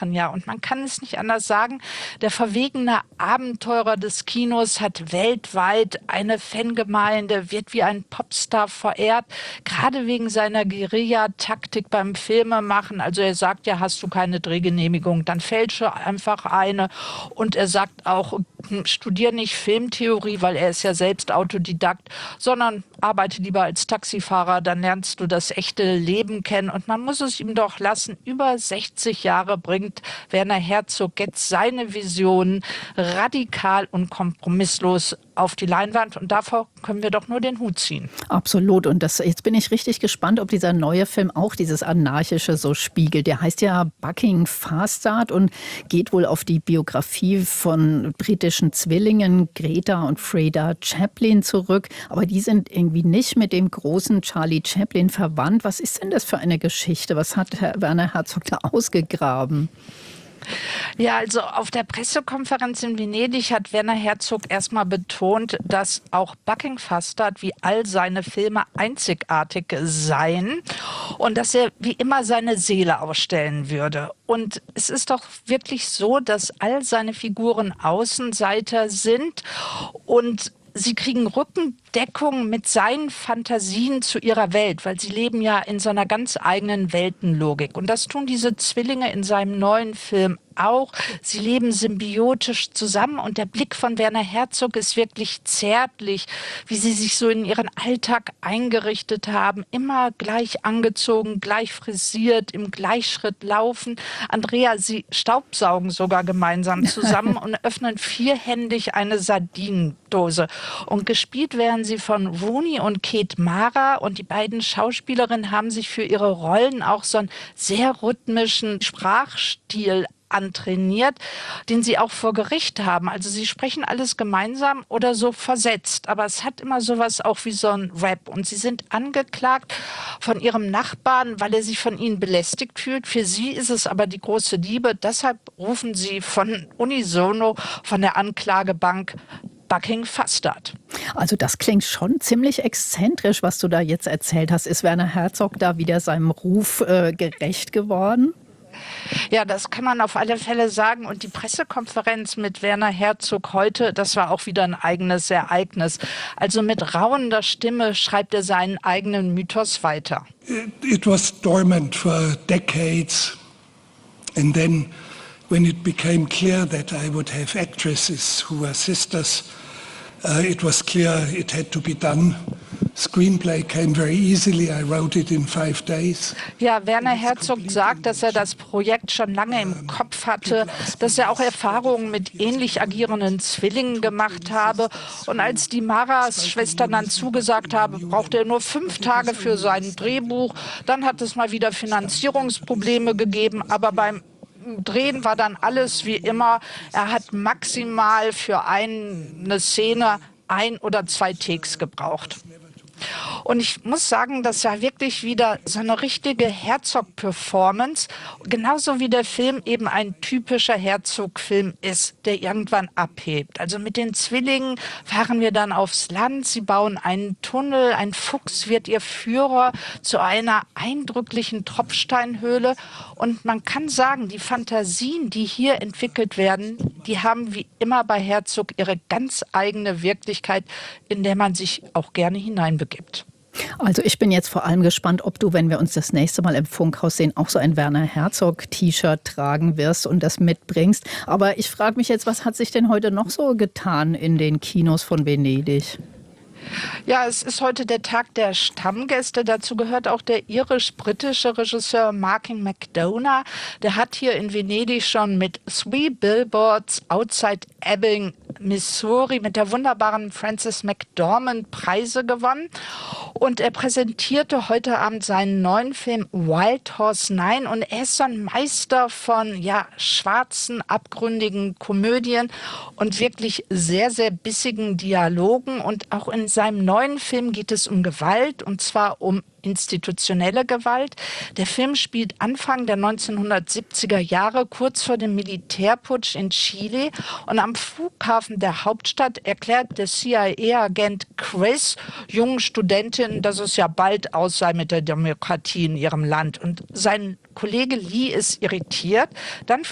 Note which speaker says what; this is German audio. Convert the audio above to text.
Speaker 1: machen, ja. Und man kann es nicht anders sagen. Der verwegene Abenteurer des Kinos hat weltweit eine Fangemeinde, wird wie ein Popstar verehrt, gerade wegen seiner Guerilla-Taktik beim Filmemachen. Also er sagt ja, hast du keine Drehgenehmigung, dann fälsche einfach eine. Und er sagt auch, studier nicht Filmtheorie, weil er ist ja selbst Autodidakt, sondern arbeite lieber als Taxifahrer, dann lernst du das echte Leben kennen. Und man muss es ihm doch lassen, über 60 Jahre bringt Werner Herzog jetzt seine Visionen radikal und kompromisslos auf die Leinwand. Und davor können wir doch nur den Hut ziehen.
Speaker 2: Absolut. Und jetzt bin ich richtig gespannt, ob dieser neue Film auch dieses Anarchische so spiegelt. Der heißt ja Bucking Fastard und geht wohl auf die Biografie von britischen Zwillingen Greta und Freda Chaplin zurück. Aber die sind irgendwie nicht mit dem großen Charlie Chaplin verwandt. Was ist denn das für eine Geschichte? Was hat Herr Werner Herzog da ausgegraben?
Speaker 1: Ja, also auf der Pressekonferenz in Venedig hat Werner Herzog erstmal betont, dass auch Bucking Fastard wie all seine Filme einzigartig seien und dass er wie immer seine Seele ausstellen würde. Und es ist doch wirklich so, dass all seine Figuren Außenseiter sind und sie kriegen Rückendeckung mit seinen Fantasien zu ihrer Welt, weil sie leben ja in so einer ganz eigenen Weltenlogik. Und das tun diese Zwillinge in seinem neuen Film auch. Sie leben symbiotisch zusammen und der Blick von Werner Herzog ist wirklich zärtlich, wie sie sich so in ihren Alltag eingerichtet haben, immer gleich angezogen, gleich frisiert, im Gleichschritt laufen. Andrea, sie staubsaugen sogar gemeinsam zusammen und öffnen vierhändig eine Sardinendose. Und gespielt werden sie von Rooney und Kate Mara und die beiden Schauspielerinnen haben sich für ihre Rollen auch so einen sehr rhythmischen Sprachstil antrainiert, den sie auch vor Gericht haben. Also sie sprechen alles gemeinsam oder so versetzt, aber es hat immer sowas auch wie so ein Rap. Und sie sind angeklagt von ihrem Nachbarn, weil er sich von ihnen belästigt fühlt. Für sie ist es aber die große Liebe. Deshalb rufen sie von unisono von der Anklagebank Bucking Fastard.
Speaker 2: Also das klingt schon ziemlich exzentrisch, was du da jetzt erzählt hast. Ist Werner Herzog da wieder seinem Ruf gerecht geworden?
Speaker 1: Ja, das kann man auf alle Fälle sagen. Und die Pressekonferenz mit Werner Herzog heute, das war auch wieder ein eigenes Ereignis. Also mit rauender Stimme schreibt er seinen eigenen Mythos weiter.
Speaker 3: It was dormant for decades. And then when it became clear that I would have actresses who were sisters, it was clear it had to be done. Screenplay came very easily. I wrote it in 5 days.
Speaker 1: Ja, Werner Herzog sagt, dass er das Projekt schon lange im Kopf hatte, dass er auch Erfahrungen mit ähnlich agierenden Zwillingen gemacht habe. Und als die Maras Schwestern dann zugesagt haben, brauchte er nur 5 Tage für sein Drehbuch. Dann hat es mal wieder Finanzierungsprobleme gegeben, aber beim Drehen war dann alles wie immer. Er hat maximal für eine Szene 1 oder 2 Takes gebraucht. Und ich muss sagen, das war wirklich wieder so eine richtige Herzog-Performance. Genauso wie der Film eben ein typischer Herzog-Film ist, der irgendwann abhebt. Also mit den Zwillingen fahren wir dann aufs Land. Sie bauen einen Tunnel. Ein Fuchs wird ihr Führer zu einer eindrücklichen Tropfsteinhöhle. Und man kann sagen, die Fantasien, die hier entwickelt werden, die haben wie immer bei Herzog ihre ganz eigene Wirklichkeit, in der man sich auch gerne hineinbegibt.
Speaker 2: Also ich bin jetzt vor allem gespannt, ob du, wenn wir uns das nächste Mal im Funkhaus sehen, auch so ein Werner Herzog-T-Shirt tragen wirst und das mitbringst. Aber ich frage mich jetzt, was hat sich denn heute noch so getan in den Kinos von Venedig?
Speaker 1: Ja, es ist heute der Tag der Stammgäste. Dazu gehört auch der irisch-britische Regisseur Martin McDonagh. Der hat hier in Venedig schon mit Three Billboards Outside Ebbing, Missouri mit der wunderbaren Frances McDormand Preise gewonnen. Und er präsentierte heute Abend seinen neuen Film Wild Horse 9. Und er ist so ein Meister von schwarzen, abgründigen Komödien und wirklich sehr, sehr bissigen Dialogen. Und auch in seinem neuen Film geht es um Gewalt, und zwar um institutionelle Gewalt. Der Film spielt Anfang der 1970er Jahre, kurz vor dem Militärputsch in Chile. Und am Flughafen der Hauptstadt erklärt der CIA-Agent Chris jungen Studentinnen, dass es ja bald aus sei mit der Demokratie in ihrem Land. Und sein Kollege Lee ist irritiert. Dann